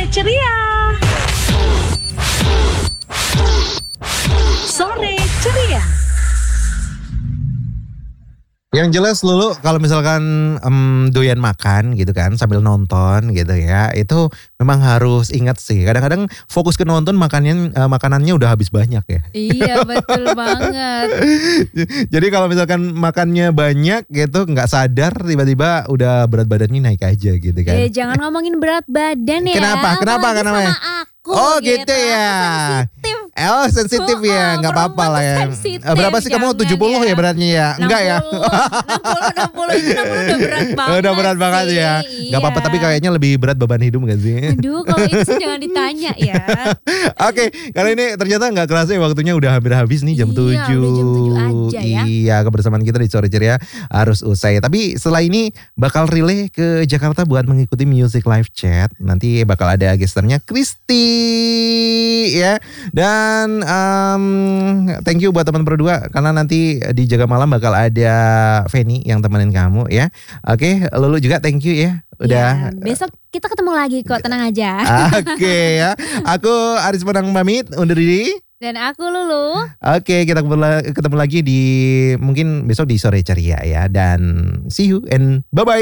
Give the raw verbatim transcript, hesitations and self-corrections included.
ceria. Sore ceria. Yang jelas Lulu kalau misalkan um, doyan makan gitu kan sambil nonton gitu ya, itu memang harus ingat sih. Kadang-kadang fokus ke nonton makannya uh, makanannya udah habis banyak ya. Iya betul banget. Jadi kalau misalkan makannya banyak gitu nggak sadar tiba-tiba udah berat badannya naik aja gitu kan. Eh jangan ngomongin berat badan ya. Kenapa? Kenapa? Apalagi Kenapa? sama aku. Oh gitu, ya. Aku sensitif. Oh sensitif Oh, ya, nggak apa-apa lah ya. sensitif, Eh, Berapa sih kamu? jangan tujuh puluh ya ya. beratnya ya? Enggak ya? enam puluh, enam puluh, itu enam puluh udah berat banget. Udah berat banget sih. ya. Nggak apa-apa, Iya. tapi kayaknya lebih berat beban hidup gak sih? Aduh kalau itu sih jangan ditanya ya. Oke, kali ini ternyata nggak kerasa ya waktunya udah hampir habis nih jam Iya, tujuh. udah jam tujuh aja ya. Iya, kebersamaan kita di Sore Ceria harus usai. Tapi setelah ini bakal relay ke Jakarta buat mengikuti Music Live Chat. Nanti bakal ada gesternya Kristi ya. Dan um, thank you buat teman berdua karena nanti di Jaga Malam bakal ada Feni yang temenin kamu ya. Oke, Lulu juga thank you ya. Udah. Ya, besok kita ketemu lagi kok, tenang aja. Oke ya. Aku Aris Menang pamit undur diri. Dan aku Lulu. Oke, kita ketemu lagi di mungkin besok di Sore Ceria ya. Dan see you and bye-bye.